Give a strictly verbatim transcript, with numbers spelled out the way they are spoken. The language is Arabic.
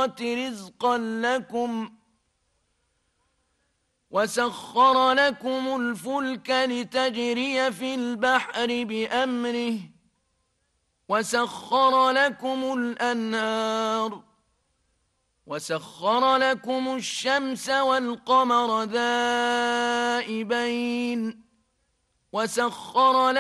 السماوات رزقا لكم وسخر لكم الفلك لتجري في البحر بأمره وسخر لكم الأنهار وسخر لكم الشمس والقمر دائبين وسخر